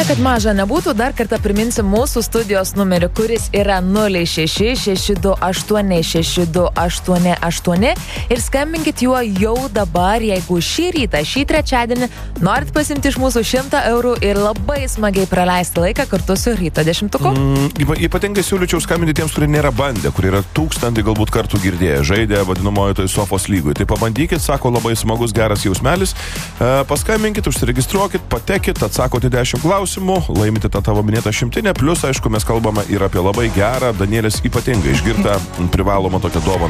Na, kad maža nebūtų, dar kartą priminsim mūsų studijos numerį, kuris yra 06-628-6288 ir skambinkit juo jau dabar, jeigu šį rytą, šį trečiadienį norit pasimti iš mūsų 100 eurų ir labai smagiai praleisti laiką kartu su ryto 10-tuku. Ypatingai siūlyčiau skambinti tiems, kurie nėra bandę, kurie yra 1000 galbūt kartų girdėję, žaidė vadinamojo toj sofos lygui. Tai pabandykit, sako, labai smagus, geras jausmelis. Paskambinkit, užsiregistruokit, patekit, atsakote 10 klausimų, laimite tą tavo minėtą 100, plus, aišku, mes kalbame ir apie labai gerą, Danielės ypatingai išgirtą privalomą tokią dovaną.